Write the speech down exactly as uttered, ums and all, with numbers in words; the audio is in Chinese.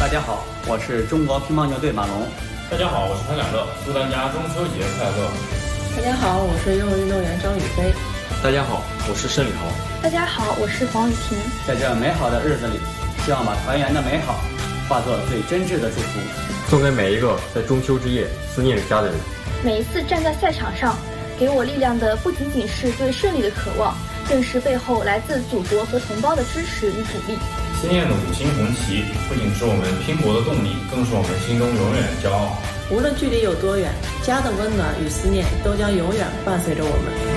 大家好，我是中国乒乓球队马龙。 大家好，我是潘展乐，祝大家中秋节快乐。 大家好，我是游泳运动员张雨霏。 大家好，我是申李豪。 大家好，我是黄雨婷。 在这美好的日子里，希望把团圆的美好化作最真挚的祝福， 送给每一个在中秋之夜思念着家的人。 每一次站在赛场上，给我力量的不仅仅是对胜利的渴望，更是背后来自祖国和同胞的支持与鼓励。 鲜艳的五星红旗不仅是我们拼搏的动力，更是我们心中永远的骄傲。 无论距离有多远，家的温暖与思念都将永远伴随着我们。